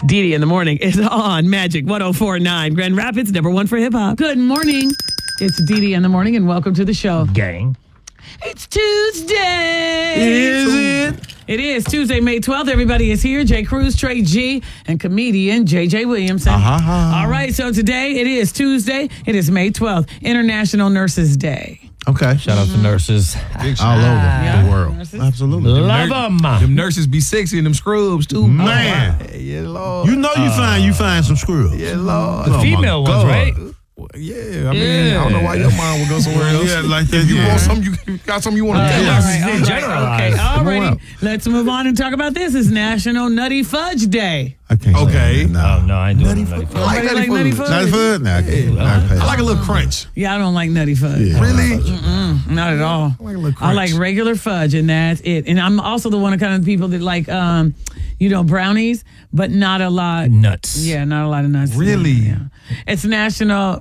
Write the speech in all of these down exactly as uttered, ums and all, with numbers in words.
Dee in the morning is on Magic one oh four point nine. Grand Rapids, number one for hip hop. Good morning. It's Dee in the morning, and welcome to the show. Gang. It's Tuesday. Is it? It is Tuesday, May twelfth. Everybody is here. Jay Cruz, Trey G, and comedian J J Williamson. Uh-huh. All right, so today it is Tuesday. It is May twelfth, International Nurses Day. Okay. Shout out to nurses. All over Yeah. the world. Nurses. Absolutely. Love them. Them nurses be sexy in them scrubs too. Man. Oh, yeah, Lord. You know you find you find some screws. Yeah, Lord. Oh, my Female ones, God. right? Well, yeah, I mean, I don't know why your mind would go somewhere else. Yeah, like that. If you yeah. want something, you got something you want to All tell right, us. all right, all in right, generalize. okay, all Come on righty. up. Let's move on and talk about this. It's National Nutty Fudge Day. I can't Okay. say that. Oh, No. no, I ain't doing Nutty nutty Fudge. fudge. I like Nobody nutty like nutty fudge. fudge? Nutty food? Nah, I can't. I, I like a little crunch. Yeah, I don't like Nutty Fudge. Yeah. Really? Mm, not at all. I like a little I like crunch. regular fudge, and that's it. And I'm also the one of kind of people that like, um, you know, brownies, but not a lot. Nuts. Yeah, not a lot of nuts. Really? Yeah. It's National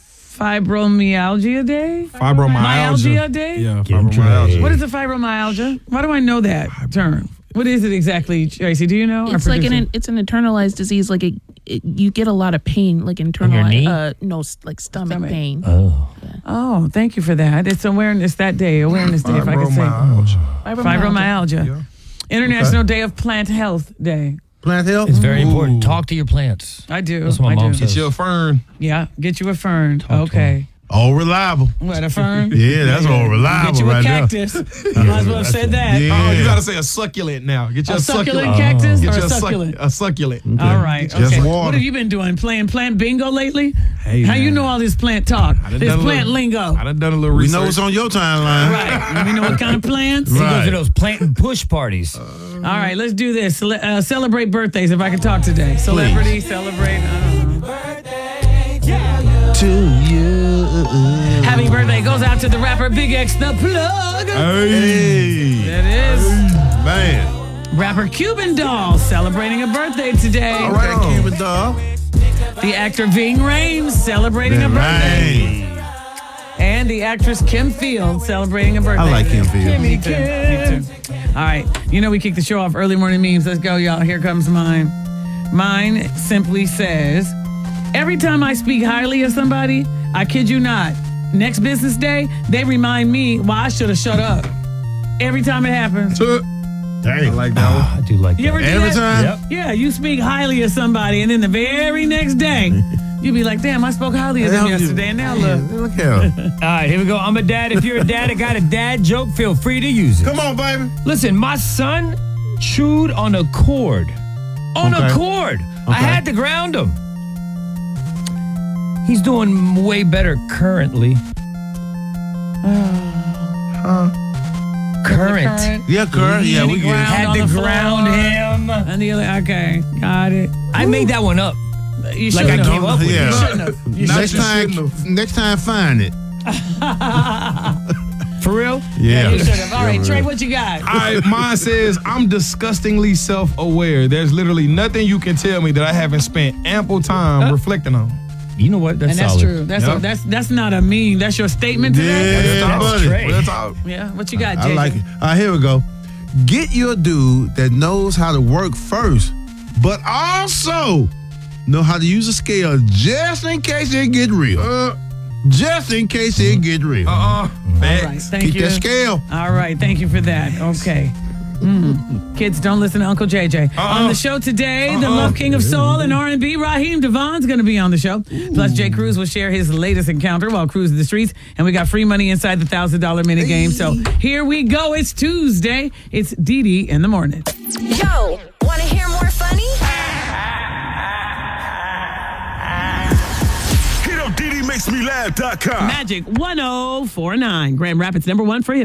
Fibromyalgia Day. Fibromyalgia. Myalgia Day? Yeah, Getting fibromyalgia. Trey. What is a fibromyalgia? Why do I know that term? What is it exactly, Tracy? Do you know? Our It's like producer? an it's an internalized disease. Like it, it, you get a lot of pain, like internalized. knee? Uh, no, s- like stomach, Stomach. pain. Oh. Oh, thank you for that. It's awareness that day, awareness day, if I could say. Fibromyalgia. Fibromyalgia. Yeah. International Day of Plant Health Day. Plant health? It's very Ooh. important. Talk to your plants. I do. That's what my I mom do. says. Get you a fern. Yeah, get you a fern. to Okay. All reliable. What, a fern? Yeah, that's all Get reliable you a right cactus. You might as well have said that. Yeah. Oh, you got to say a succulent now. Get you A a, succulent succulent. cactus Get or you a a, suc- succulent? a succulent. All right. Just Okay. water. What have you been doing? Playing plant bingo lately? Hey, How you man. know all this plant talk? I done This done a plant little- lingo. I done done a little We research. know what's on your timeline. Right. We know what kind of plants. He goes Right. to those plant and push parties. All right, let's do this. Cele- uh, celebrate birthdays if I can talk today. Celebrity, celebrate. I don't know. To you. Happy birthday goes out to the rapper Big X the Plug. Hey. That is Man. rapper Cuban Doll celebrating a birthday today. All right, on. Cuban dog. The actor Ving Rhames celebrating a birthday. Right. And the actress Kim Fields celebrating a birthday. I like Kim Fields. Me too. Me too. All right. You know we kick the show off early morning memes. Let's go, y'all. Here comes mine. Mine simply says, every time I speak highly of somebody, I kid you not, next business day, they remind me why I should have shut up. Every time it happens. Dang. I like that one. I do like You ever that. do Every that? time? Yep. Yeah, you speak highly of somebody, and then the very next day, you be like, damn, I spoke highly of them yesterday, and now look. Look here. All right, here we go. I'm a dad. If you're a dad and got a dad joke, feel free to use it. Come on, baby. Listen, my son chewed on a cord. On Okay. a cord. I Okay. had to ground him. He's doing way better currently. Current. Yeah, current. Yeah, we get it. Ground Had on to the floor. ground him. And the other, okay, got it. I made that one up. You Like I shouldn't came have. up with Yeah. it. You shouldn't have. You Next shouldn't have. time, next time, find it. For real? Yeah. You should have. All right, Yeah, Trey, right. what you got? All right, mine says, I'm disgustingly self-aware. There's literally nothing you can tell me that I haven't spent ample time reflecting on. You know what? That's And that's solid. true. That's Yep. a, that's that's not a meme. That's your statement today. Yeah, That's buddy. Trey. Real talk. Yeah. What you got, I J J? like it. All right, here we go. Get your dude that knows how to work first, but also know how to use a scale just in case it get real. Uh, Just in case it get real. uh-uh. All right. Facts. Thank Keep you. that scale. All right. Thank you for that. Okay. Mm. Kids, don't listen to Uncle J J. Uh-uh. On the show today, the Uh-uh. Love King of Soul and R and B, Raheem Devon's going to be on the show. Plus, Jay Cruz will share his latest encounter while cruising the streets. And we got free money inside the one thousand dollars mini game. So here we go. It's Tuesday. It's Dee Dee in the morning. Yo, want to hear more funny? Hit up D D makes me laugh dot com. Magic one oh four nine. Grand Rapids number one for hip.